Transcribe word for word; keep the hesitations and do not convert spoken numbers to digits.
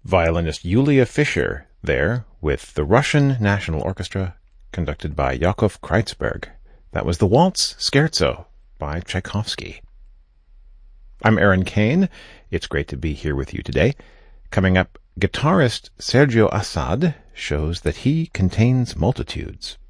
Violinist Yulia Fischer there with the Russian National Orchestra conducted by Yakov Kreitzberg. That was the Waltz Scherzo by Tchaikovsky. I'm Aaron Kane. It's great to be here with you today. Coming up, guitarist Sergio Assad shows that he contains multitudes.